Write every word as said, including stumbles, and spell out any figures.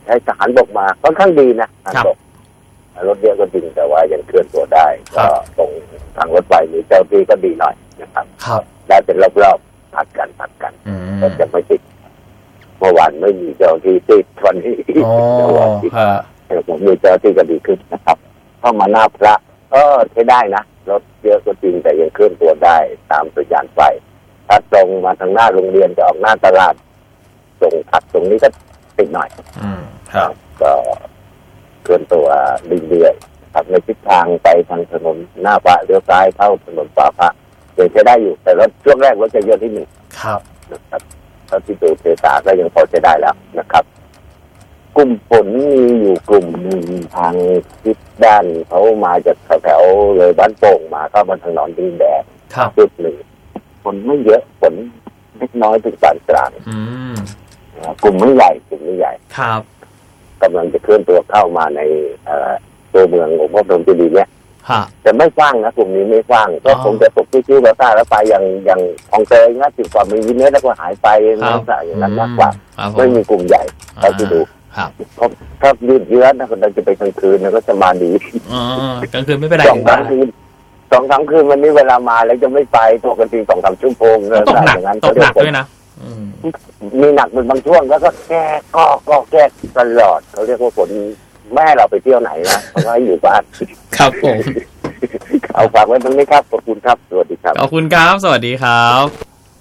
ใช้ทหารบกมาค่อนข้างดีนะทหารบกรถเยอะก็จริงแต่ว่ายังเคลื่อนตัวได้ก็ตรงทางรถไฟหรือเจ้าที่ก็ดีหน่อยนะครับได้เป็นรอบๆผัดกันผัดกันก็จะไม่ติดเมื่อวานไม่มีเจ้าที่ติดวันนี้เมื่อวานติดแต่ผมมีเจ้าที่ก็ดีขึ้นนะครับเข้ามาหน้าพระก็ใช้ได้นะรถเยอะก็จริงแต่ยังเคลื่อนตัวได้ตามสัญญาณไฟถ้าตรงมาทางหน้าโรงเรียนจะออกหน้าตลาดตรงถัดตรงนี้ก็ติดหน่อยก็เคลื่อนตัวเรื่อยๆครับในทิศทางไปทางถนนหน้าพระเลี้ยวซ้ายเข้าถนนป่าพระยังใช้ได้อยู่แต่รถช่วงแรกรถจะเยอะที่หนึ่งครับนะครับถ้าที่ดูเทสาก็ยังพอใช้ได้แล้วนะครับกลุ่มฝนมีอยู่กลุ่มหนึ่งทางทิศด้านเขามาจากแถวๆเลยบ้านโป่งมาเข้ามาทางหนองดินแดงจุดหนึ่งฝนไม่เยอะฝนเล็กน้อยถึงปานกลางกลุ่มไม่ใหญ่กลุ่มไม่ใหญ่ครับกำลังจะเคลื่อนตัวเข้ามาในตัวเมืององค์พระปฐมเจดีย์เนี่ยแต่ไม่ฟังนะกลุ่มนี้ไม่ฟังก็คงจะตกที่ชื่อเราต้าแล้วไปอย่างอย่างของเตยนะติดกว่ามีวินเนสแล้วก็หายไปนั่นอย่างนั้นมากกว่าไม่มีกลุ่มใหญ่เราที่ดูถ้ายืดเยื้อนะคนเราจะไปกลางคืนก็จะมาดีอ๋อกลางคืนไม่เป็นไรสองสามคืนสองสามคืนวันนี้เวลามาแล้วจะไม่ไปปกติสองสามชั่วโมงตกหนักตกหนักด้วยนะมีหนักเป็นบางช่วงแล้วก็แก้ก็ก็แก้ตลอดเขาเรียกว่าฝนแม่เราไปเที่ยวไหนนะเขาให้อยู่บ้านครับผมเอาฝากไว้ตรงนี้ครับขอบคุณครับสวัสดีครับขอบคุณครับสวัสดีครับ